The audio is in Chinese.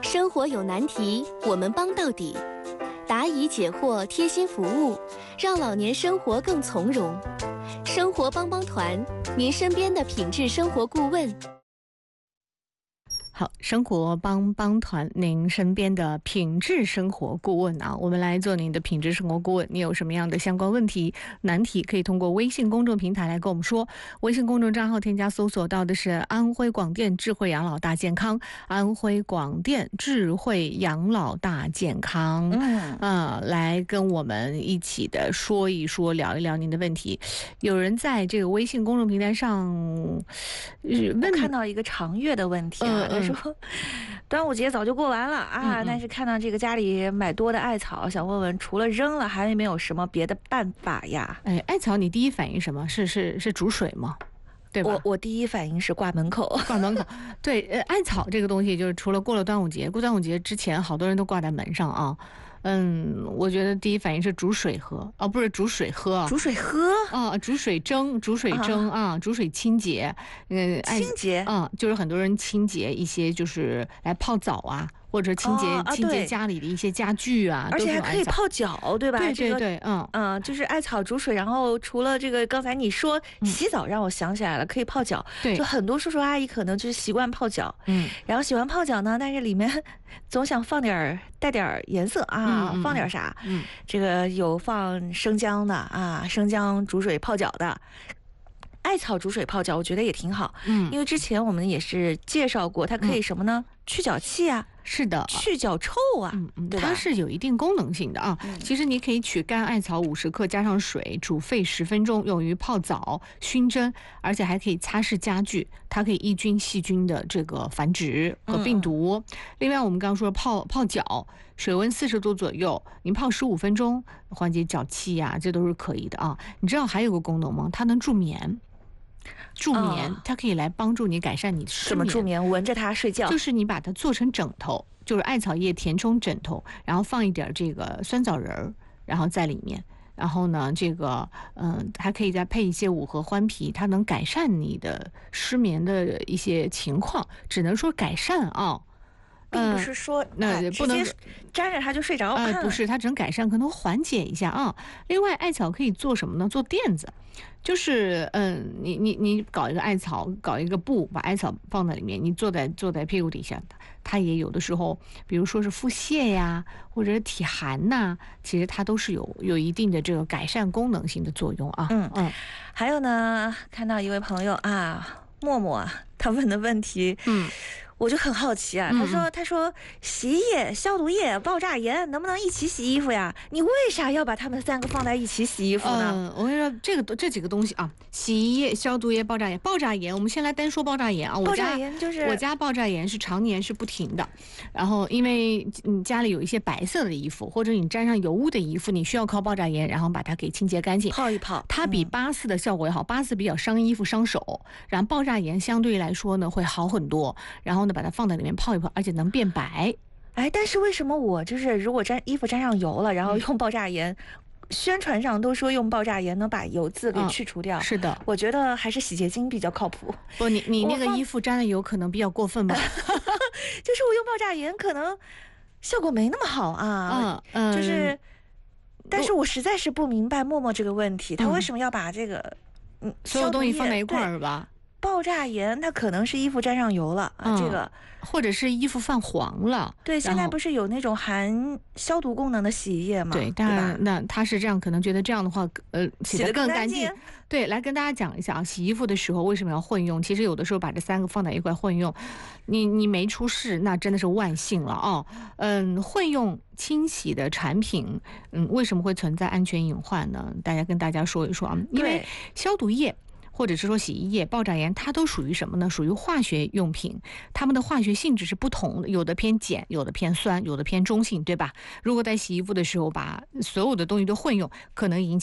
生活有难题，我们帮到底。答疑解惑，贴心服务，让老年生活更从容。生活帮帮团，您身边的品质生活顾问。 好，生活帮帮团，您身边的品质生活顾问啊，我们来做您的品质生活顾问。你有什么样的相关问题、难题，可以通过微信公众平台来跟我们说。微信公众账号添加搜索到的是安徽广电智慧养老大健康，安徽广电智慧养老大健康。来跟我们一起的说一说、聊一聊您的问题。有人在这个微信公众平台上我看到一个长月的问题啊，他说端午节早就过完了啊，但是看到这个家里买多的艾草，想问问除了扔了，还有没有什么别的办法呀？ 哎，艾草你第一反应什么？是煮水吗？对吧？ 我第一反应是挂门口， 挂门口。对，艾草这个东西，就是除了过了端午节，过端午节之前，好多人都挂在门上啊。我觉得第一反应是煮水喝，哦，不是煮水喝， 煮水喝啊，煮水蒸啊，煮水清洁， 清洁啊，就是很多人清洁一些，就是来泡澡啊。或者清洁家里的一些家具啊， 而且还可以泡脚，对吧？ 对对对， 就是艾草煮水，然后除了这个，刚才你说洗澡，让我想起来了，可以泡脚。 对， 就很多叔叔阿姨可能就是习惯泡脚，然后喜欢泡脚呢，但是里面总想带点颜色啊，放点啥？这个有放生姜的啊，生姜煮水泡脚的。艾草煮水泡脚，我觉得也挺好。因为之前我们也是介绍过，它可以什么呢？去脚气啊， 是的， 去脚臭啊，对吧？ 它是有一定功能性的啊。其实你可以取干艾草50克，加上水煮沸10分钟，用于泡澡、熏蒸，而且还可以擦拭家具。它可以抑菌细菌的这个繁殖和病毒。另外，我们刚刚说泡脚，水温40度左右，你泡15分钟，缓解脚气呀，这都是可以的啊。你知道还有个功能吗？它能助眠。它可以来帮助你改善你的失眠。 怎么助眠？闻着它睡觉？ 就是你把它做成枕头，就是艾草叶填充枕头，然后放一点这个酸枣仁儿，然后在里面。然后呢，这个还可以再配一些五合欢皮，它能改善你的失眠的一些情况，只能说改善啊。 并不是说那不能沾着它就睡着不是，它只能改善，可能缓解一下啊。另外，艾草可以做什么呢？做垫子，就是你搞一个艾草，搞一个布，把艾草放在里面，你坐在屁股底下，它也有的时候，比如说是腹泻呀，或者是体寒呐，其实它都是有一定的这个改善功能性的作用啊。 还有呢，看到一位朋友啊，默默啊，他问的问题，我就很好奇啊，他说洗衣液、消毒液、爆炸盐能不能一起洗衣服呀？你为啥要把它们3个放在一起洗衣服呢？ 我跟你说，这几个东西啊，洗衣液、消毒液、爆炸盐。爆炸盐，我们先来单说爆炸盐啊。 爆炸盐就是我家爆炸盐是常年是不停的，然后因为你家里有一些白色的衣服，或者你沾上油污的衣服，你需要靠爆炸盐，然后把它给清洁干净， 泡一泡。 它比84的效果也好，84比较伤衣服伤手，然后爆炸盐相对来说呢会好很多，然后把它放在里面泡一泡，而且能变白。 但是为什么我就是如果衣服沾上油了，然后用爆炸盐，宣传上都说用爆炸盐能把油渍给去除掉？ 是的， 我觉得还是洗洁精比较靠谱。 不，你那个衣服沾了油可能比较过分吧？ 就是我用爆炸盐可能效果没那么好啊。就是，但是我实在是不明白默默这个问题，他为什么要把这个所有东西放在一块儿是吧？ 爆炸盐它可能是衣服沾上油了啊，这个或者是衣服泛黄了。 对，现在不是有那种含消毒功能的洗衣液吗？ 对，当然那他是这样，可能觉得这样的话洗得更干净。对，来跟大家讲一下啊，洗衣服的时候为什么要混用？其实有的时候把这3个放在一块混用，你没出事那真的是万幸了啊。混用清洗的产品，为什么会存在安全隐患呢？跟大家说一说啊，因为消毒液或者是说洗衣液、爆炸盐，它都属于什么呢？属于化学用品，它们的化学性质是不同的，有的偏碱，有的偏酸，有的偏中性，对吧？如果在洗衣服的时候把所有的东西都混用，可能引起